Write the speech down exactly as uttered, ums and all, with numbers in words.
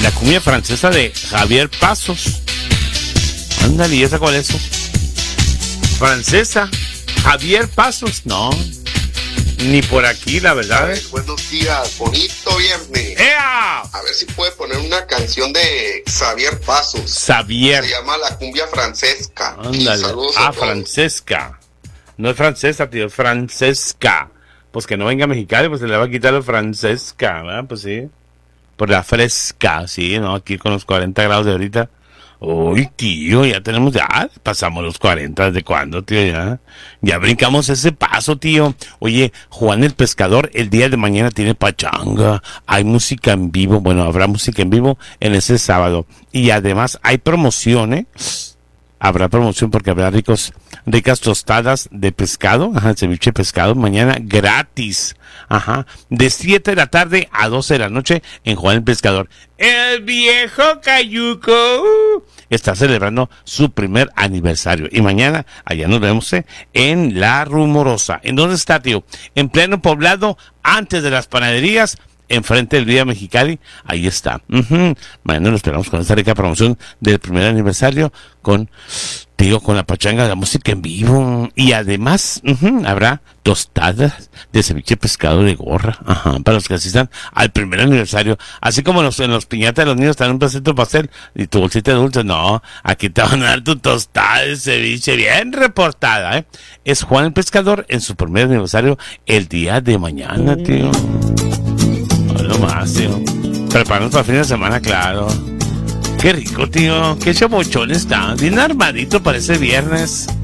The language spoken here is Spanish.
La cumbia francesa de Javier Pasos. Ándale, ¿y esa cuál es? Francesa, Javier Pasos, no. Ni por aquí, la verdad. Ver, buenos días, bonito viernes. ¡Ea! A ver si puede poner una canción de Xavier Pasos. Xavier. Se llama La Cumbia Francesca. Ándale. Ah, Francesca. No es francesa, tío, es Francesca. Pues que no venga mexicano, pues se le va a quitar lo Francesca, ¿verdad? Pues sí. Por la fresca, sí, ¿no? Aquí con los cuarenta grados de ahorita. Uy, tío, ya tenemos, ya pasamos los cuarenta, ¿desde cuándo, tío? Ya, ya brincamos ese paso, tío. Oye, Juan el Pescador, el día de mañana tiene pachanga, hay música en vivo, bueno, habrá música en vivo en ese sábado. Y además hay promoción, ¿eh? Habrá promoción porque habrá ricos, ricas tostadas de pescado, ajá, ceviche de pescado, mañana gratis, ajá, de siete de la tarde a doce de la noche en Juan el Pescador. El viejo Cayuco uh, está celebrando su primer aniversario y mañana allá nos vemos eh, en La Rumorosa. ¿En dónde está, tío? En pleno poblado, antes de las panaderías, enfrente del Vía Mexicali, ahí está. Uh-huh. Mañana lo esperamos con esta rica promoción del primer aniversario con, digo, con la pachanga de la música en vivo. Y además, uh-huh, habrá tostadas de ceviche de pescado de gorra, ajá, para los que asistan al primer aniversario. Así como en los, en los piñatas de los niños están un pedacito de pastel y tu bolsita de dulces. No, aquí te van a dar tu tostada de ceviche bien reportada, ¿eh? Es Juan el Pescador en su primer aniversario el día de mañana, tío. No más, tío. Preparamos para el fin de semana, claro. Qué rico, tío. Qué chabochón está. Bien armadito para ese viernes.